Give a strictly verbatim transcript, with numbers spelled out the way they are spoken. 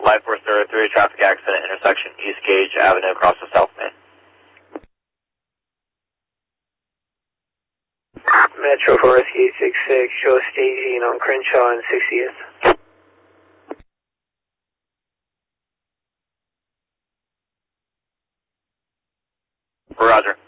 Life Force zero three, traffic accident, intersection East Gage Avenue across the South Main. Metro four S K six six, show staging on Crenshaw and sixtieth. Roger.